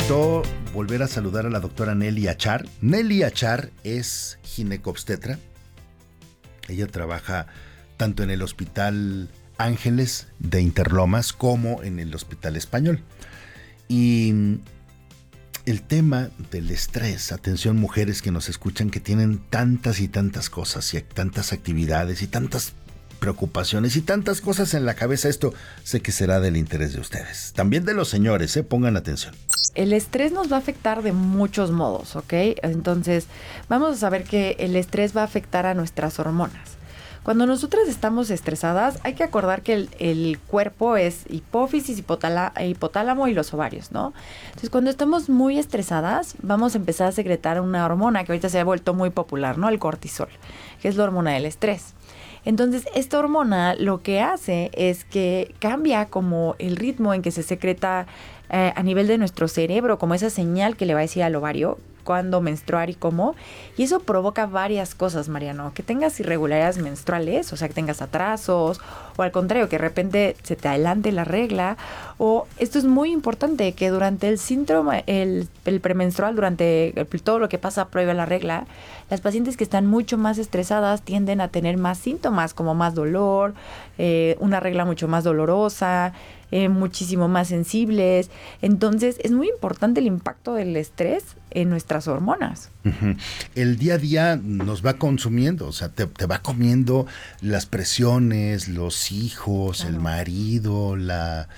gustó volver a saludar a la doctora Nelly Achar. Nelly Achar es ginecobstetra. Ella trabaja tanto en el Hospital Ángeles de Interlomas como en el Hospital Español. Y el tema del estrés, atención mujeres que nos escuchan que tienen tantas y tantas cosas y tantas actividades y tantas preocupaciones y tantas cosas en la cabeza, esto sé que será del interés de ustedes. También de los señores, pongan atención. El estrés nos va a afectar de muchos modos, ¿ok? Entonces, vamos a saber que el estrés va a afectar a nuestras hormonas. Cuando nosotras estamos estresadas, hay que acordar que el cuerpo es hipófisis, hipotálamo y los ovarios, ¿no? Entonces, cuando estamos muy estresadas, vamos a empezar a secretar una hormona que ahorita se ha vuelto muy popular, ¿no? El cortisol, que es la hormona del estrés. Entonces, esta hormona lo que hace es que cambia como el ritmo en que se secreta a nivel de nuestro cerebro, como esa señal que le va a decir al ovario cuándo menstruar y cómo. Y eso provoca varias cosas, Mariano. Que tengas irregularidades menstruales, o sea, que tengas atrasos, o al contrario, que de repente se te adelante la regla. O esto es muy importante, que durante el síndrome, el premenstrual, durante todo lo que pasa previo a la regla, las pacientes que están mucho más estresadas tienden a tener más síntomas, como más dolor, una regla mucho más dolorosa, muchísimo más sensibles. Entonces, es muy importante el impacto del estrés en nuestras hormonas. Uh-huh. El día a día nos va consumiendo, o sea, te va comiendo las presiones, los hijos, claro, el marido, la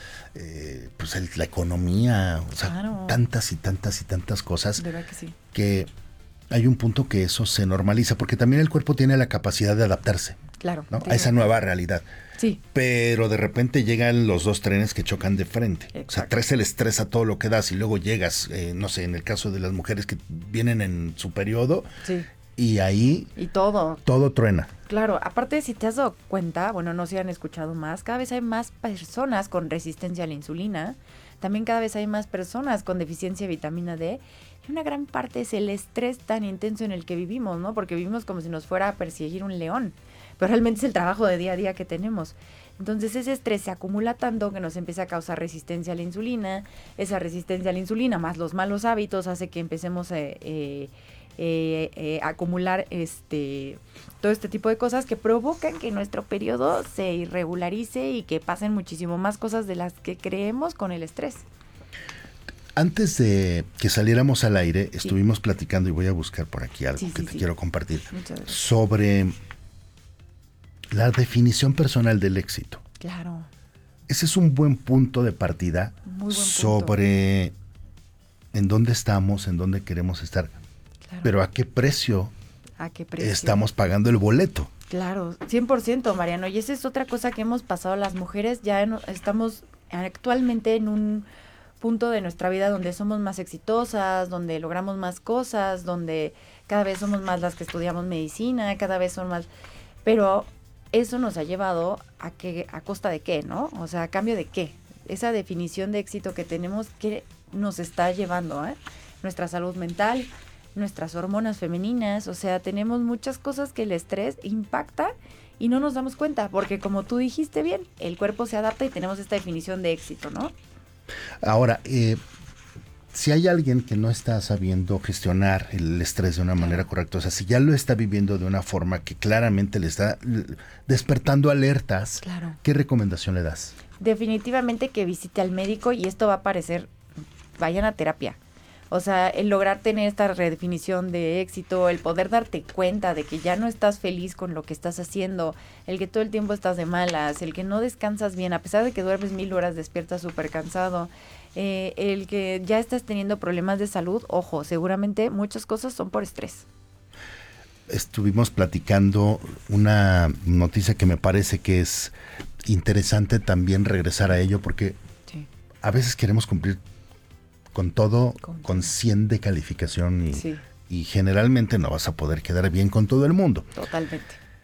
economía, o sea, claro, tantas y tantas y tantas cosas. De verdad que sí. Que hay un punto que eso se normaliza, porque también el cuerpo tiene la capacidad de adaptarse, claro, ¿no?, a esa nueva realidad. Sí. Pero de repente llegan los dos trenes que chocan de frente. Exacto. O sea, traes el estrés a todo lo que das y luego llegas, no sé, en el caso de las mujeres que vienen en su periodo, sí, y ahí y todo truena. Claro, aparte, si te has dado cuenta, bueno, no sé si han escuchado más, cada vez hay más personas con resistencia a la insulina, también cada vez hay más personas con deficiencia de vitamina D, y una gran parte es el estrés tan intenso en el que vivimos, ¿no? Porque vivimos como si nos fuera a perseguir un león, pero realmente es el trabajo de día a día que tenemos. Entonces ese estrés se acumula tanto que nos empieza a causar resistencia a la insulina. Esa resistencia a la insulina más los malos hábitos hace que empecemos a acumular todo este tipo de cosas que provocan que nuestro periodo se irregularice y que pasen muchísimo más cosas de las que creemos con el estrés. Antes de que saliéramos al aire, estuvimos platicando, y voy a buscar por aquí algo que te quiero compartir, sobre la definición personal del éxito. Claro. Ese es un buen punto de partida. Muy buen sobre punto. En dónde estamos, en dónde queremos estar, claro, pero a qué precio estamos pagando el boleto. Claro, 100%, Mariano. Y esa es otra cosa que hemos pasado las mujeres. Ya estamos actualmente en un punto de nuestra vida donde somos más exitosas, donde logramos más cosas, donde cada vez somos más las que estudiamos medicina, cada vez son más... Pero eso nos ha llevado a costa de qué, ¿no? O sea, a cambio de qué. Esa definición de éxito que tenemos, ¿qué nos está llevando? Nuestra salud mental, nuestras hormonas femeninas, o sea, tenemos muchas cosas que el estrés impacta y no nos damos cuenta, porque como tú dijiste bien, el cuerpo se adapta y tenemos esta definición de éxito, ¿no? Ahora, si hay alguien que no está sabiendo gestionar el estrés de una manera correcta, o sea, si ya lo está viviendo de una forma que claramente le está despertando alertas, claro, ¿qué recomendación le das? Definitivamente que visite al médico, y esto va a parecer, vayan a terapia. O sea, el lograr tener esta redefinición de éxito, el poder darte cuenta de que ya no estás feliz con lo que estás haciendo, el que todo el tiempo estás de malas, el que no descansas bien, a pesar de que duermes 1000 horas, despiertas súper cansado, el que ya estás teniendo problemas de salud, ojo, seguramente muchas cosas son por estrés. Estuvimos platicando una noticia que me parece que es interesante también regresar a ello, porque sí, a veces queremos cumplir con todo, con 100 de calificación y generalmente no vas a poder quedar bien con todo el mundo. Totalmente.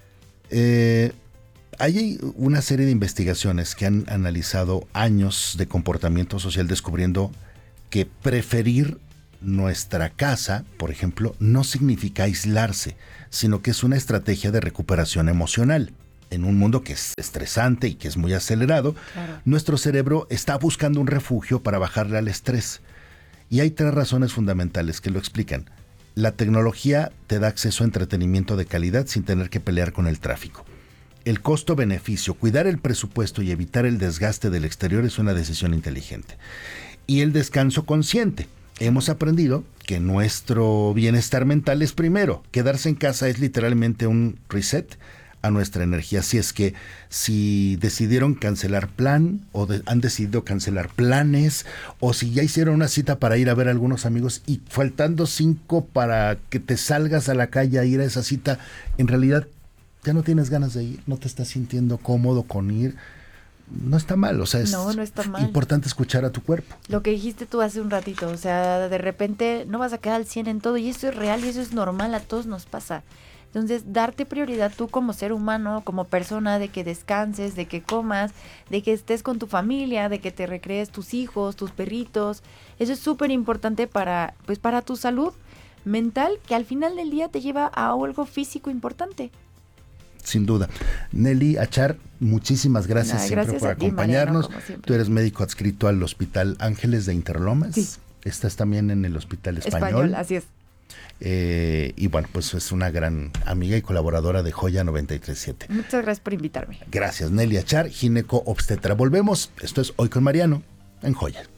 Hay una serie de investigaciones que han analizado años de comportamiento social, descubriendo que preferir nuestra casa, por ejemplo, no significa aislarse, sino que es una estrategia de recuperación emocional. En un mundo que es estresante y que es muy acelerado, claro, nuestro cerebro está buscando un refugio para bajarle al estrés. Y hay 3 razones fundamentales que lo explican. La tecnología te da acceso a entretenimiento de calidad sin tener que pelear con el tráfico. El costo-beneficio, cuidar el presupuesto y evitar el desgaste del exterior es una decisión inteligente. Y el descanso consciente. Hemos aprendido que nuestro bienestar mental es primero. Quedarse en casa es literalmente un reset a nuestra energía. Así es que si decidieron cancelar plan han decidido cancelar planes, o si ya hicieron una cita para ir a ver a algunos amigos y faltando 5 para que te salgas a la calle a ir a esa cita, en realidad ya no tienes ganas de ir, no te estás sintiendo cómodo con ir, no está mal, o sea, es no está mal. Importante escuchar a tu cuerpo. Lo que dijiste tú hace un ratito, o sea, de repente no vas a quedar al 100 en todo, y eso es real y eso es normal, a todos nos pasa. Entonces, darte prioridad tú como ser humano, como persona, de que descanses, de que comas, de que estés con tu familia, de que te recrees tus hijos, tus perritos, eso es súper importante para tu salud mental, que al final del día te lleva a algo físico importante. Sin duda. Nelly Achar, muchísimas gracias siempre por acompañarnos. Mariano, tú eres médico adscrito al Hospital Ángeles de Interlomas. Sí. Estás también en el Hospital Español. Así es. Y bueno, pues es una gran amiga y colaboradora de Joya 93.7. Muchas gracias por invitarme. Gracias, Nelly Achar, gineco obstetra. Volvemos. Esto es Hoy con Mariano en Joya.